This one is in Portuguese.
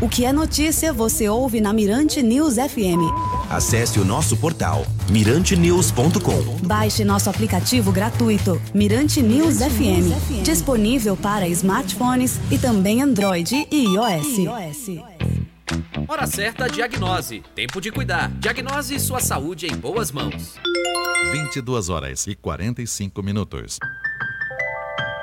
O que é notícia você ouve na Mirante News FM. Acesse o nosso portal mirantenews.com. Baixe nosso aplicativo gratuito Mirante News FM, disponível para smartphones e também Android e iOS. Hora certa, diagnose. Tempo de cuidar. Diagnose sua saúde em boas mãos. 22 horas e 45 minutos.